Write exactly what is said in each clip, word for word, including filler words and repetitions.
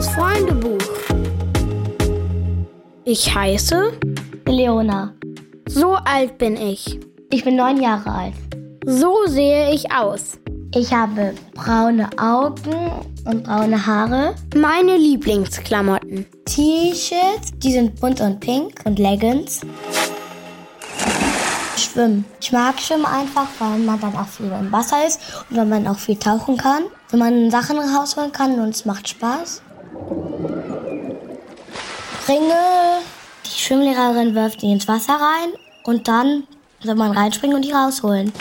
Maus Freundebuch. Ich heiße Leona. So alt bin ich. Ich bin neun Jahre alt. So sehe ich aus. Ich habe braune Augen und braune Haare. Meine Lieblingsklamotten. T-Shirts, die sind bunt und pink, und Leggings. Schwimmen. Ich mag Schwimmen einfach, weil man dann auch viel im Wasser ist und weil man auch viel tauchen kann. Wenn man Sachen rausholen kann und es macht Spaß. Ringe. Die Schwimmlehrerin wirft die ins Wasser rein und dann soll man reinspringen und die rausholen.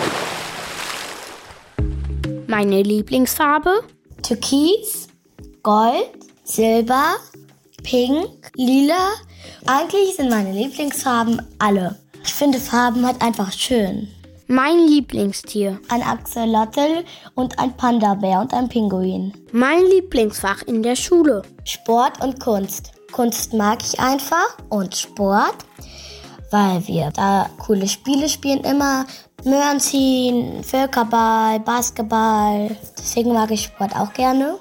Meine Lieblingsfarbe? Türkis, Gold, Silber, Pink, Lila. Eigentlich sind meine Lieblingsfarben alle. Ich finde Farben halt einfach schön. Mein Lieblingstier? Ein Axolotl und ein Panda-Bär und ein Pinguin. Mein Lieblingsfach in der Schule? Sport und Kunst. Kunst mag ich einfach und Sport, weil wir da coole Spiele spielen immer. Möhren ziehen, Völkerball, Basketball. Deswegen mag ich Sport auch gerne.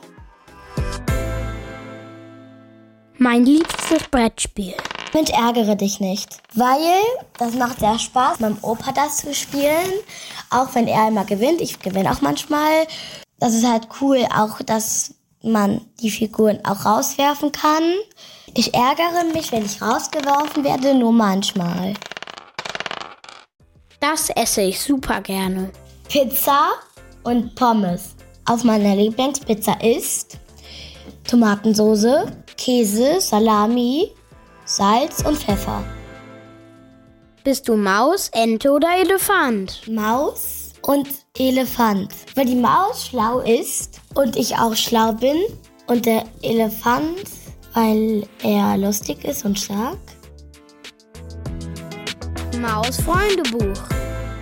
Mein liebstes Brettspiel? Mit Ärgere dich nicht, weil das macht sehr Spaß, meinem Opa das zu spielen. Auch wenn er immer gewinnt, ich gewinne auch manchmal. Das ist halt cool, auch dass man die Figuren auch rauswerfen kann. Ich ärgere mich, wenn ich rausgeworfen werde, nur manchmal. Das esse ich super gerne. Pizza und Pommes. Auf meiner Lieblingspizza ist Tomatensoße, Käse, Salami, Salz und Pfeffer. Bist du Maus, Ente oder Elefant? Maus und Elefant. Weil die Maus schlau ist und ich auch schlau bin. Und der Elefant, weil er lustig ist und stark. Maus Freundebuch.